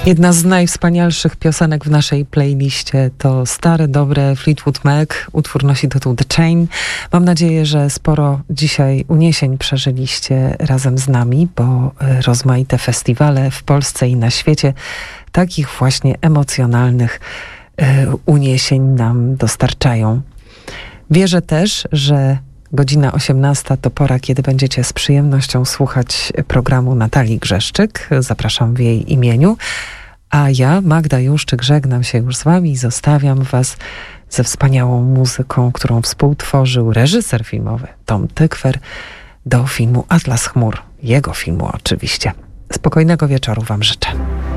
Jedna z najwspanialszych piosenek w naszej playliście to stare, dobre Fleetwood Mac. Utwór nosi tytuł The Chain. Mam nadzieję, że sporo dzisiaj uniesień przeżyliście razem z nami, bo rozmaite festiwale w Polsce i na świecie takich właśnie emocjonalnych uniesień nam dostarczają. Wierzę też, że godzina 18 to pora, kiedy będziecie z przyjemnością słuchać programu Natalii Grzeszczyk. Zapraszam w jej imieniu. A ja, Magda Juszczyk, żegnam się już z wami i zostawiam was ze wspaniałą muzyką, którą współtworzył reżyser filmowy Tom Tykwer do filmu Atlas Chmur. Jego filmu oczywiście. Spokojnego wieczoru wam życzę.